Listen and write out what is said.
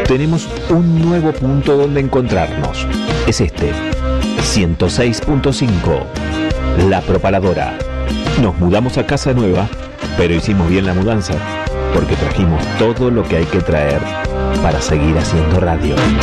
tenemos un nuevo punto donde encontrarnos. Es este, 106.5, La Propaladora. Nos mudamos a casa nueva, pero hicimos bien la mudanza, porque trajimos todo lo que hay que traer para seguir haciendo radio.